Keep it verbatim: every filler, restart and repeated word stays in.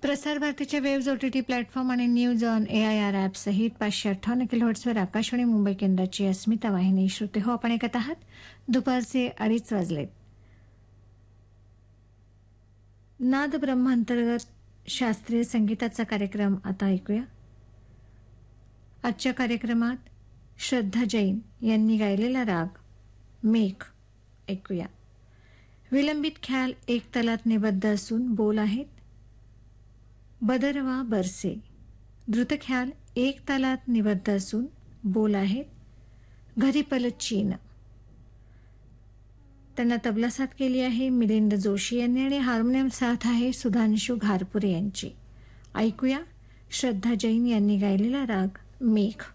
प्रसार भारतीच्या waves OTT platform आणि news on A I R app सहित पाचशे अठ्ठावन्न किलोहर्ट्सवर आकाशवाणी मुंबई केंद्राची अस्मिता वाहिनी श्रोते हो आपण ऐकत आहात. दुपारचे अडीच वाजलेत. नाद ब्रह्मांतर्गत शास्त्रीय संगीताचा कार्यक्रम आता ऐकूया. आजच्या कार्यक्रमात श्रद्धा जैन यांनी गायलेला राग मेघ ऐकूया. विलंबित ख्याल एक तालात निबद्ध असून बोल आहेत बदरवा बरसे. द्रुत ख्याल एक तालात निबद्ध असून बोल आहेत घरी पलत चीन. त्यांना तबला साथ केली आहे मिलिंद जोशी यांनी आणि हार्मोनियम साथ आहे सुधांशू घारपुरे यांची. ऐकूया श्रद्धा जैन यांनी गायलेला राग मेघ.